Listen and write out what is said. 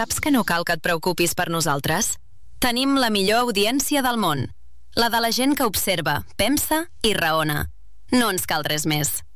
Saps que no cal que et preocupis per nosaltres? Tenim la millor audiència del món. La de la gent que observa, pensa i raona. No ens cal res més.